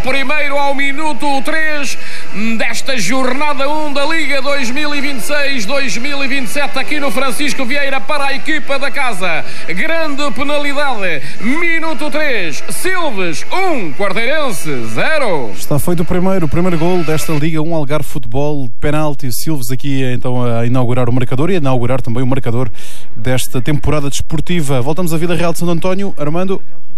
primeiro ao minuto 3 desta jornada 1 da Liga 2026-2027 aqui no Francisco Vieira para a equipa da casa. Grande penalidade, minuto 3, Silves 1, Guardeirense 0. Está feito o primeiro gol desta Liga 1 Algarve Futebol, penalti. Silves aqui então a inaugurar o marcador e a inaugurar também o marcador desta temporada desportiva. Voltamos à Vila Real de Santo António. Armando.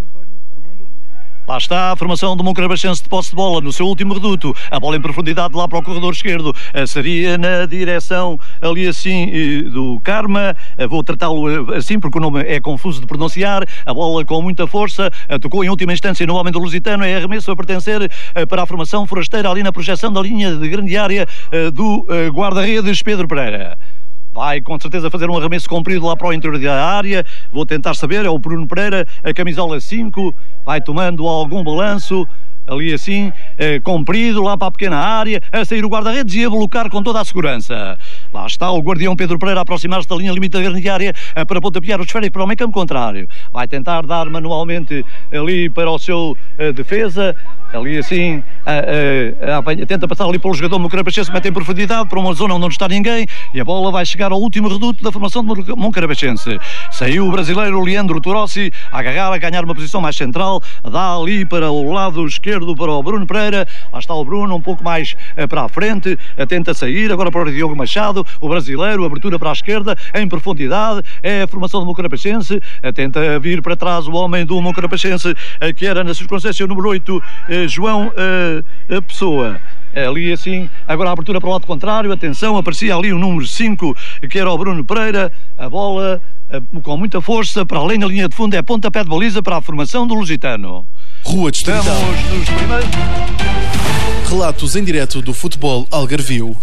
Lá está a formação do Moncarapachense de posse de bola no seu último reduto. A bola em profundidade lá para o corredor esquerdo. Seria na direção ali assim do Karma. Vou tratá-lo assim porque o nome é confuso de pronunciar. A bola com muita força. Tocou em última instância no homem do Lusitano. É arremesso a pertencer para a formação forasteira ali na projeção da linha de grande área do guarda-redes Pedro Pereira. Vai com certeza fazer um arremesso comprido lá para o interior da área. Vou tentar saber, é o Bruno Pereira, a camisola 5, vai tomando algum balanço, ali assim, comprido, lá para a pequena área, a sair o guarda-redes e a blocar com toda a segurança. Lá está o guardião Pedro Pereira a aproximar-se da linha limite da grande área para pontapear o esférico para o meio campo contrário. Vai tentar dar manualmente ali para o seu defesa. Ali assim, tenta passar ali pelo jogador Moncarapachense, mete em profundidade para uma zona onde não está ninguém e a bola vai chegar ao último reduto da formação do Moncarapachense. Saiu o brasileiro Leandro Turossi a agarrar, a ganhar uma posição mais central, dá ali para o lado esquerdo para o Bruno Pereira. Lá está o Bruno um pouco mais para a frente, tenta sair agora para o Diogo Machado, o brasileiro, abertura para a esquerda em profundidade, é a formação do Moncarapachense, tenta vir para trás o homem do Moncarapachense que era na circunstância o número 8, João Pessoa. Ali assim, agora a abertura para o lado contrário, atenção, aparecia ali o número 5 que era o Bruno Pereira, a bola com muita força para além da linha de fundo, é pontapé de baliza para a formação do Lusitano. Rua Distrital. Estamos nos primeiros. Relatos em direto do futebol algarvio.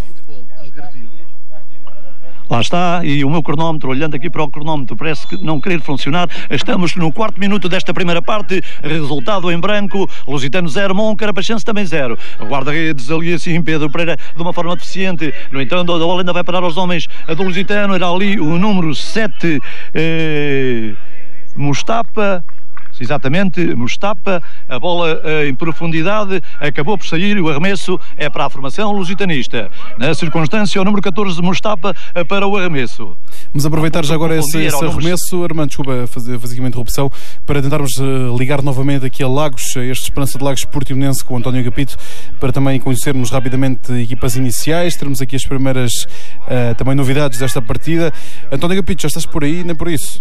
Lá está, e o meu cronómetro, olhando aqui para o cronómetro, parece que não querer funcionar. Estamos no 4º minuto desta primeira parte, resultado em branco, Lusitano 0, Moncarapachense também 0. Guarda-redes ali assim, Pedro Pereira, de uma forma deficiente. No entanto, a bola ainda vai parar aos homens do Lusitano, era ali o número 7, Mustafa. Exatamente, Mustafa, a bola em profundidade, acabou por sair, o arremesso é para a formação lusitanista. Na circunstância, o número 14, Mustafa, para o arremesso. Vamos aproveitar já agora esse arremesso, Armando, desculpa fazer aqui uma interrupção, para tentarmos ligar novamente aqui a Lagos, a este Esperança de Lagos Portimonense com o António Agapito, para também conhecermos rapidamente equipas iniciais, termos aqui as primeiras também novidades desta partida. António Agapito, já estás por aí, nem por isso?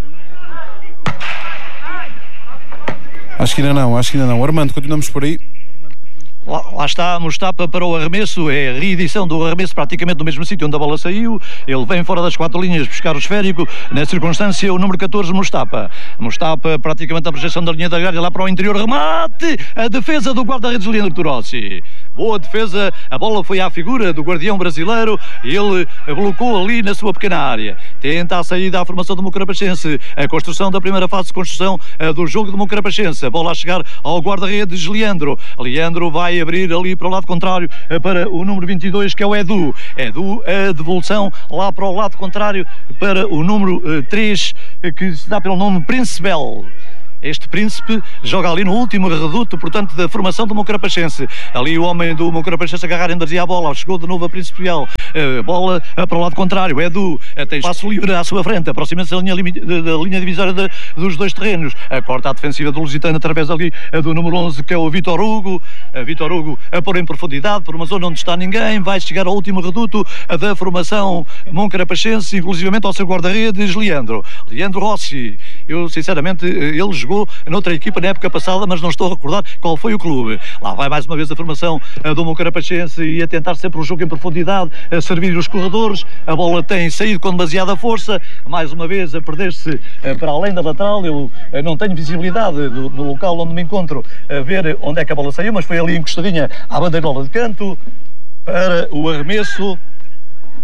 Acho que ainda não. Armando, continuamos por aí. Lá está Mustafa para o arremesso, é a reedição do arremesso praticamente no mesmo sítio onde a bola saiu. Ele vem fora das 4 linhas buscar o esférico, na circunstância o número 14, Mustafa praticamente na projeção da linha da área lá para o interior, remate, a defesa do guarda-redes Leandro Turossi. Boa defesa, a bola foi à figura do guardião brasileiro e ele blocou ali na sua pequena área. Tenta a saída à formação do Moncarapachense, a construção da primeira fase de construção do jogo do Moncarapachense. A bola a chegar ao guarda-redes Leandro vai abrir ali para o lado contrário para o número 22 que é o Edu, a devolução lá para o lado contrário para o número 3 que se dá pelo nome Príncipel. Este Príncipe joga ali no último reduto, portanto, da formação do Moncarapachense. Ali o homem do Moncarapachense agarrar em a bola, chegou de novo a Príncipe. Bola para o lado contrário, Edu tem espaço livre à sua frente, aproxima-se da linha divisória dos dois terrenos, corta a defensiva do Lusitano através ali do número 11 que é o Vitor Hugo. Vitor Hugo a pôr em profundidade por uma zona onde está ninguém, vai chegar ao último reduto da formação Moncarapachense, inclusivamente ao seu guarda-redes Leandro Rossi. Eu sinceramente, ele jogou noutra equipa na época passada, mas não estou a recordar qual foi o clube. Lá vai mais uma vez a formação do Moncarapachense e a tentar sempre o jogo em profundidade, a servir os corredores. A bola tem saído com demasiada força, mais uma vez a perder-se para além da lateral. Eu não tenho visibilidade do local onde me encontro a ver onde é que a bola saiu, mas foi ali encostadinha à bandeirola de canto para o arremesso.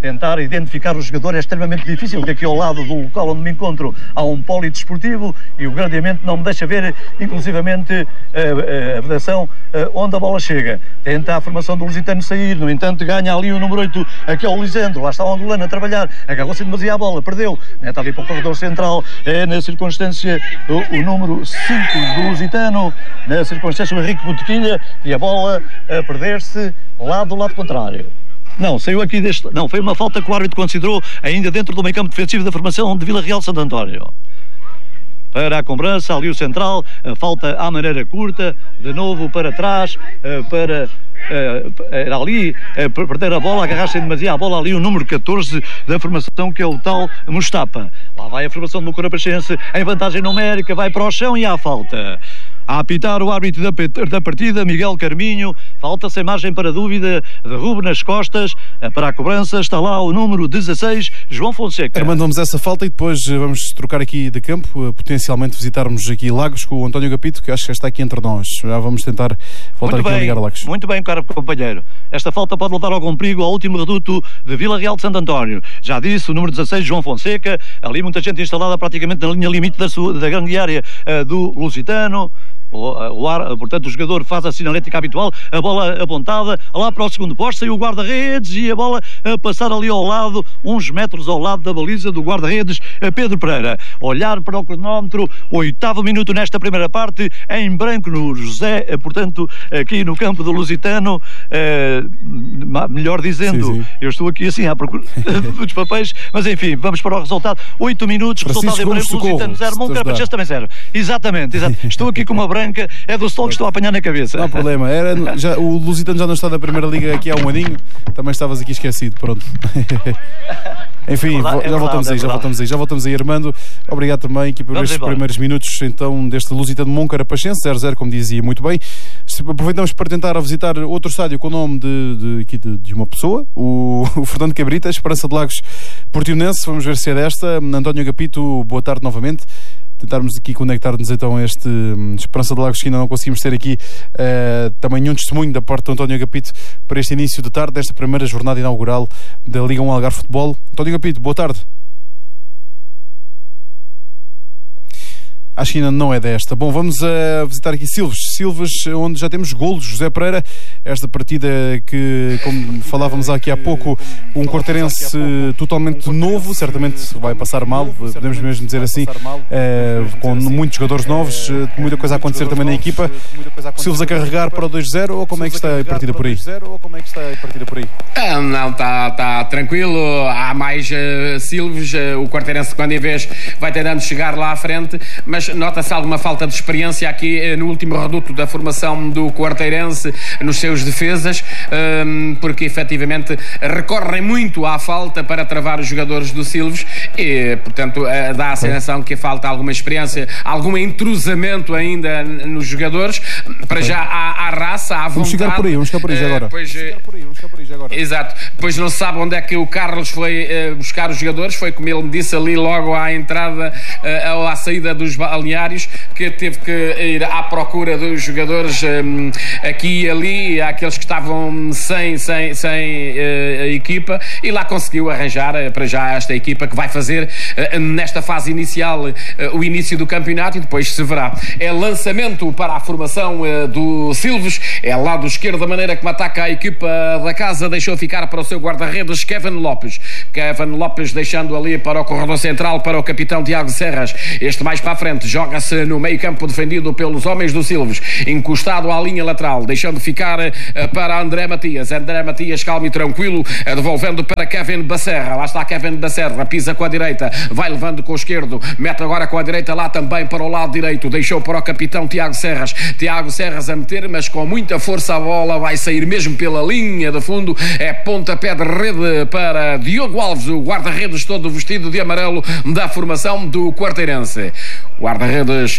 tentar identificar o jogador é extremamente difícil, porque aqui ao lado do local onde me encontro há um polidesportivo e o gradeamento não me deixa ver, inclusivamente, a vedação onde a bola chega. Tenta a formação do Lusitano sair, no entanto ganha ali o número 8, aqui é o Lisandro, lá está o angolano a trabalhar, agarrou-se demasiado a bola, perdeu, mete ali para o corredor central, na circunstância o número 5 do Lusitano, na circunstância o Henrique Botequilha, e a bola a perder-se lá do lado contrário. Não, saiu aqui deste... Não, foi uma falta que o árbitro considerou ainda dentro do meio campo defensivo da formação de Vila Real Santo António. Para a cobrança, ali o central, a falta à maneira curta, de novo para trás, para... era ali, perder a bola, agarrar-se demasiado a bola, ali o número 14 da formação, que é o tal Mustapa. Lá vai a formação do Moncada-Pachense em vantagem numérica, vai para o chão e há falta. A apitar o árbitro da partida, Miguel Carminho, falta sem margem para dúvida, derrubo nas costas, para a cobrança está lá o número 16, João Fonseca. Armando, vamos a essa falta e depois vamos trocar aqui de campo, potencialmente visitarmos aqui Lagos com o António Agapito, que acho que está aqui entre nós. Já vamos tentar voltar aqui a ligar a Lagos. Muito bem, caro companheiro. Esta falta pode levar algum perigo ao último reduto de Vila Real de Santo António. Já disse, o número 16, João Fonseca, ali muita gente instalada praticamente na linha limite da grande área do Lusitano. Portanto, o jogador faz a sinalética habitual, a bola apontada lá para o segundo poste, saiu o guarda-redes e a bola a passar ali ao lado, uns metros ao lado da baliza do guarda-redes Pedro Pereira. Olhar para o cronómetro, 8º minuto nesta primeira parte, em branco no José, portanto, aqui no campo do Lusitano, melhor dizendo, sim. Eu estou aqui assim à procura dos papéis, mas enfim, vamos para o resultado. 8 minutos, resultado em branco, Lusitano 0, Moncada-Pachense também 0. Exatamente. Estou aqui com uma branca, é do sol que estou a apanhar na cabeça. Não há problema, o Lusitano já não está na primeira liga aqui há um aninho, também estavas aqui esquecido, pronto. Enfim, já voltamos aí, Armando. Obrigado também aqui por estes primeiros minutos então deste Lusitano Moncada-Pachense, 0-0, como dizia muito bem. Aproveitamos para tentar visitar outro estádio com o nome de uma pessoa, o Fernando Cabrita, Esperança de Lagos Portimonense. Vamos ver se é desta. António Agapito, boa tarde novamente. Tentarmos aqui conectar-nos então a este Esperança de Lagos, que ainda não conseguimos ter aqui também nenhum testemunho da parte do António Agapito para este início de tarde desta primeira jornada inaugural da Liga 1 Algarve Futebol. António Agapito, boa tarde. Acho que ainda não é desta. Bom, vamos a visitar aqui Silves, onde já temos golos. José Pereira, esta partida que, como falávamos aqui há pouco, um quarteirense totalmente novo, certamente vai passar mal, podemos mesmo dizer assim, com muitos jogadores novos, muita coisa a acontecer também na equipa. Silves a carregar para o 2-0, ou como é que está a partida por aí? Não, está tranquilo. Há mais Silves, o quarteirense quando em vez vai tentando chegar lá à frente, mas nota-se alguma falta de experiência aqui no último reduto da formação do quarteirense nos seus defesas, porque efetivamente recorrem muito à falta para travar os jogadores do Silves e, portanto, dá a sensação que falta alguma experiência, algum entrosamento ainda nos jogadores. Para já há raça, há vontade. Vamos chegar por aí já agora. Exato. Pois não se sabe onde é que o Carlos foi buscar os jogadores, foi como ele me disse ali logo à entrada ou à saída dos balneários, que teve que ir à procura dos jogadores aqui e ali, aqueles que estavam sem a equipa, e lá conseguiu arranjar para já esta equipa que vai fazer nesta fase inicial o início do campeonato, e depois se verá. É lançamento para a formação do Silves, é lado esquerdo, da maneira como ataca a equipa da casa, deixou ficar para o seu guarda-redes Kevin Lopes deixando ali para o corredor central para o capitão Tiago Serras, este mais para a frente, joga-se no meio campo defendido pelos homens do Silves, encostado à linha lateral, deixando ficar para André Matias, calmo e tranquilo, devolvendo para Kevin Becerra, lá está Kevin Becerra, pisa com a direita, vai levando com o esquerdo, mete agora com a direita lá também para o lado direito, deixou para o capitão Tiago Serras a meter, mas com muita força a bola vai sair mesmo pela linha de fundo, é pontapé de rede para Diogo Alves, o guarda-redes todo vestido de amarelo da formação do quarteirense. Guarda-redes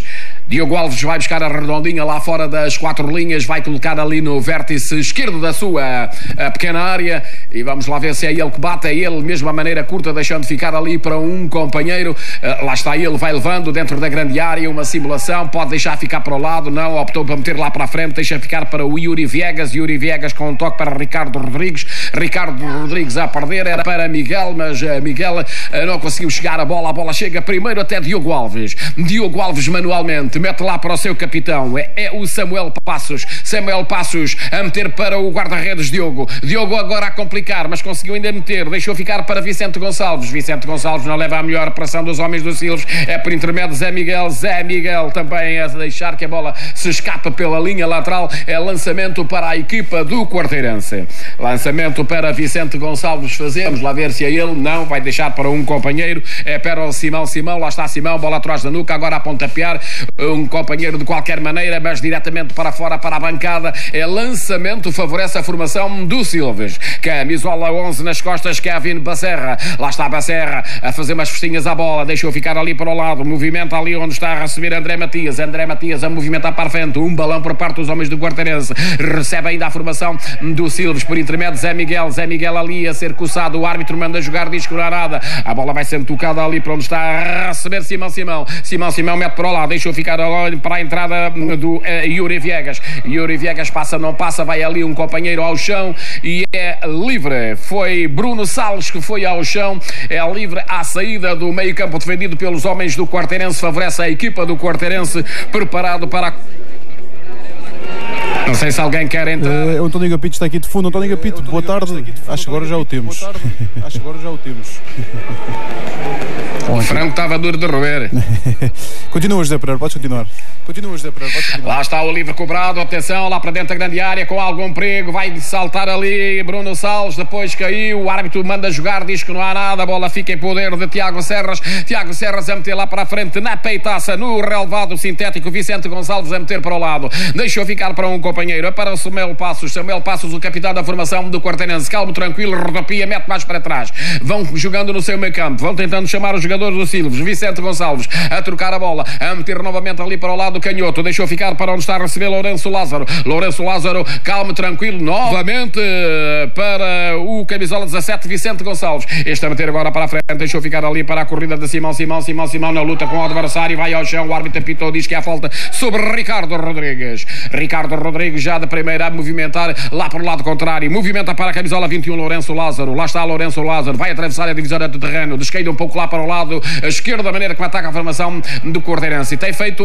Diogo Alves vai buscar a redondinha lá fora das 4 linhas, vai colocar ali no vértice esquerdo da sua pequena área e vamos lá ver se é ele que bate, é ele, mesmo a maneira curta, deixando ficar ali para um companheiro. Lá está ele, vai levando dentro da grande área, uma simulação, pode deixar ficar para o lado, não, optou para meter lá para a frente, deixa ficar para o Yuri Viegas com um toque para Ricardo Rodrigues a perder, era para Miguel, mas Miguel não conseguiu chegar a bola chega primeiro até Diogo Alves manualmente, mete lá para o seu capitão, é o Samuel Passos a meter para o guarda-redes Diogo agora a complicar, mas conseguiu ainda meter, deixou ficar para Vicente Gonçalves não leva a melhor pressão dos homens do Silves, é por intermédio de Zé Miguel também a deixar que a bola se escapa pela linha lateral, é lançamento para a equipa do Quarteirense, lançamento para Vicente Gonçalves fazer, vamos lá ver se é ele, não, vai deixar para um companheiro, é para o Simão, lá está Simão, bola atrás da nuca, agora a pontapear, um companheiro de qualquer maneira, mas diretamente para fora, para a bancada, é lançamento, favorece a formação do Silves, camisola 11 nas costas, Kevin Becerra, lá está Becerra a fazer umas festinhas à bola, deixou ficar ali para o lado, movimenta ali onde está a receber André Matias a movimentar para a frente, um balão por parte dos homens do Quarteirense, recebe ainda a formação do Silves por intermédio de Zé Miguel ali a ser coçado, o árbitro manda jogar, diz que não há nada, a bola vai sendo tocada ali para onde está a receber Simão mete para o lado, deixou ficar para a entrada do Yuri Viegas passa, não passa, vai ali um companheiro ao chão e é livre, foi Bruno Salles que foi ao chão, é livre à saída do meio campo defendido pelos homens do Quarteirense, favorece a equipa do Quarteirense, preparado para... Não sei se alguém quer entrar. O António Gapito está aqui de fundo. António Gapito, boa tarde. Acho que agora já o temos. O frango estava duro de roer. Continua, José Pereira, podes continuar. Lá está o livre cobrado, atenção, lá para dentro da grande área, com algum perigo, vai saltar ali Bruno Salles, depois caiu, o árbitro manda jogar, diz que não há nada, a bola fica em poder de Tiago Serras a meter lá para a frente, na peitaça, no relevado sintético, Vicente Gonçalves a meter para o lado, deixou ficar para um companheiro, é para o Samuel Passos, o capitão da formação do Quarteirense, calmo, tranquilo, rodopia, mete mais para trás, vão jogando no seu meio campo, vão tentando chamar os jogadores do Silves, Vicente Gonçalves a trocar a bola, a meter novamente ali para o lado canhoto, deixou ficar para onde está a receber Lourenço Lázaro, calmo, tranquilo, novamente para o camisola 17, Vicente Gonçalves, este a meter agora para a frente, deixou ficar ali para a corrida de Simão na luta com o adversário, vai ao chão, o árbitro apitou, diz que há falta sobre Ricardo Rodrigues já de primeira a movimentar lá para o lado contrário, movimenta para a camisola 21, Lourenço Lázaro, lá está Lourenço Lázaro, vai atravessar a divisória de terreno, desqueida um pouco lá para o lado esquerdo, da maneira que ataca a formação do Quarteirense, e tem feito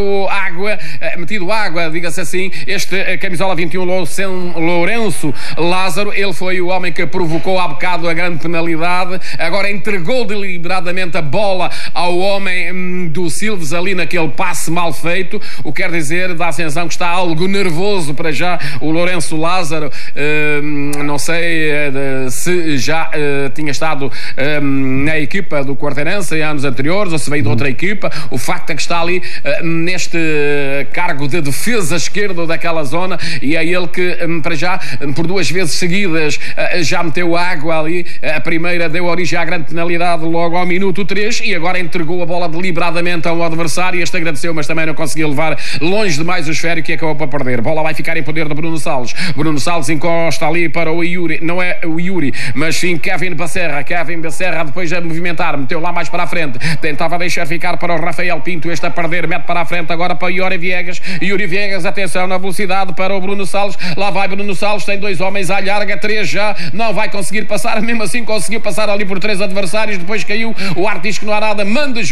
metido água, diga-se assim, este camisola 21 Lourenço Lázaro, ele foi o homem que provocou há bocado a grande penalidade, agora entregou deliberadamente a bola ao homem do Silves ali naquele passe mal feito, o que quer dizer, dá a sensação que está algo nervoso para já o Lourenço Lázaro, não sei se já tinha estado na equipa do Quarteirense em anos anteriores, ou se veio de outra equipa, o facto é que está ali neste cargo de defesa esquerdo daquela zona, e é ele que para já por 2 vezes seguidas já meteu água ali, a primeira deu origem à grande penalidade logo ao minuto 3 e agora entregou a bola deliberadamente ao adversário, este agradeceu mas também não conseguiu levar longe demais o esférico e acabou para perder, bola vai ficar em poder de Bruno Salles encosta ali para o Yuri, não é o Yuri mas sim Kevin Becerra depois a movimentar, meteu lá mais para a frente, tentava deixar ficar para o Rafael Pinto, este a perder, mete para a frente agora para o Yuri Viegas, atenção na velocidade para o Bruno Salles, lá vai Bruno Salles, tem 2 homens à larga, 3 já, não vai conseguir passar, mesmo assim conseguiu passar ali por 3 adversários, depois caiu, o árbitro diz que não há nada, manda